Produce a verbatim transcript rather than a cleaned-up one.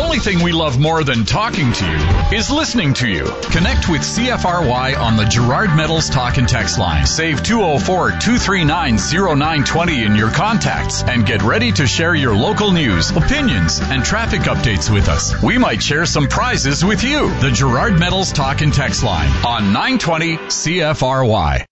only thing we love more than talking to you is listening to you. Connect with C F R Y on the Gerard Metals Talk and Text line. Save two oh four, two three nine, oh nine two oh in your contacts and get ready to share your local news, opinions, and traffic updates with us. We might share some prizes with you. The Gerard Metals Talk and Text line on nine twenty C F R Y.